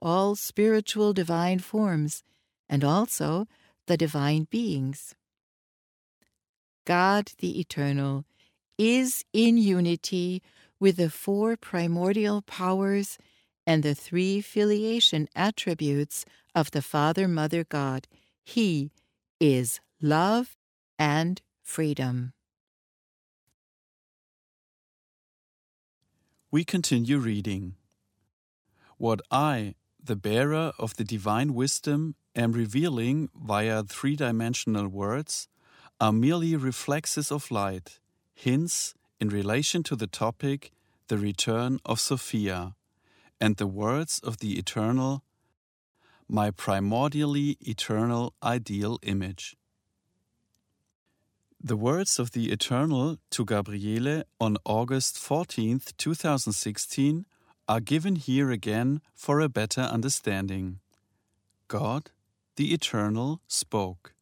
all spiritual divine forms and also the divine beings. God the Eternal is in unity with the four primordial powers and the three filiation attributes of the Father, Mother, God. He is love and freedom. We continue reading. What I, the bearer of the divine wisdom, am revealing via three-dimensional words are merely reflexes of light, hints in relation to the topic, the return of Sophia, and the words of the Eternal, my primordially eternal ideal image. The words of the Eternal to Gabriele on August 14, 2016 are given here again for a better understanding. God, the Eternal, spoke.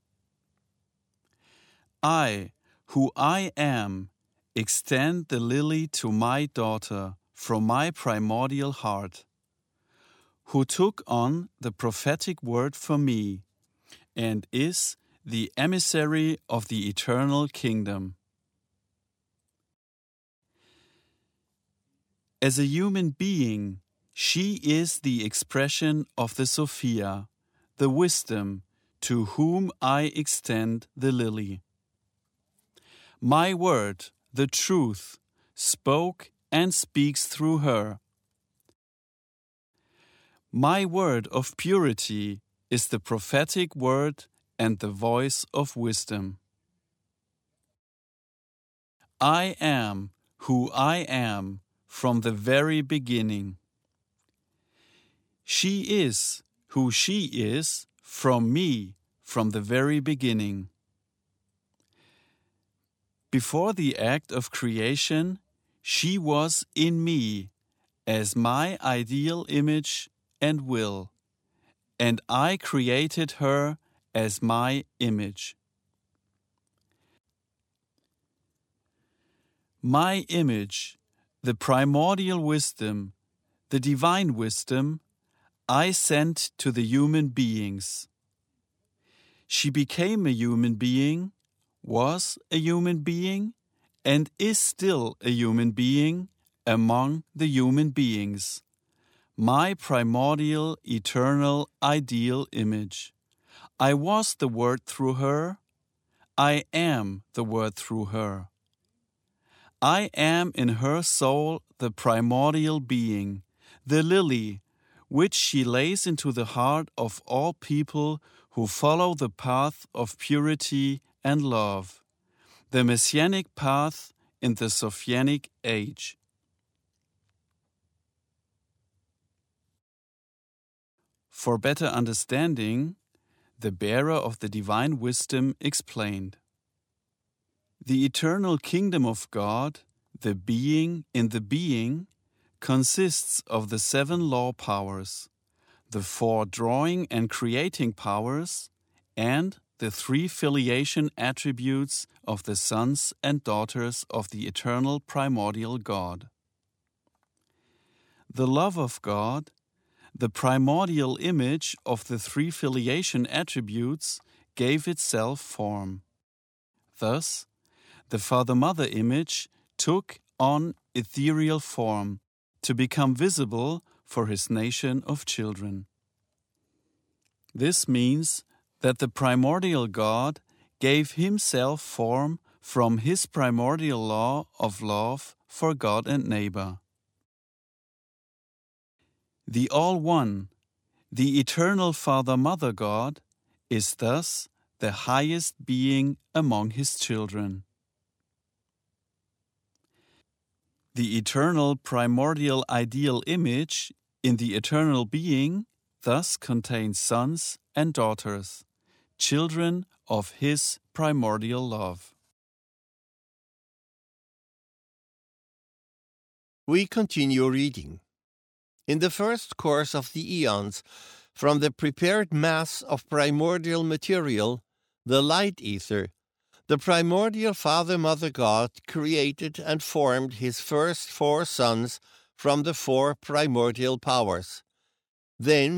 I, who I am, extend the lily to my daughter from my primordial heart, who took on the prophetic word for me and is the emissary of the eternal kingdom. As a human being, she is the expression of the Sophia, the wisdom, to whom I extend the lily. My word, the truth, spoke and speaks through her. My word of purity is the prophetic word and the voice of wisdom. I am who I am from the very beginning. She is who she is from me from the very beginning. Before the act of creation, she was in me as my ideal image and will, and I created her as my image. My image, the primordial wisdom, the divine wisdom, I sent to the human beings. She became a human being, was a human being, and is still a human being among the human beings. My primordial, eternal, ideal image. I was the Word through her. I am the Word through her. I am in her soul the primordial being, the lily, which she lays into the heart of all people who follow the path of purity and love, the messianic path in the Sophianic age. For better understanding, the bearer of the divine wisdom explained. The eternal kingdom of God, the being in the being, consists of the 7 law powers, the 4 drawing and creating powers, and the 3 filiation attributes of the sons and daughters of the eternal primordial God. The love of God, the primordial image of the 3 filiation attributes, gave itself form. Thus, the Father-Mother image took on ethereal form to become visible for his nation of children. This means that the primordial God gave himself form from his primordial law of love for God and neighbor. The All-One, the eternal Father-Mother God, is thus the highest being among his children. The eternal primordial ideal image in the eternal being thus contains sons and daughters, children of his primordial love. We continue reading. In the first course of the eons, from the prepared mass of primordial material, the light ether, the primordial Father-Mother God created and formed his first 4 sons from the 4 primordial powers. Then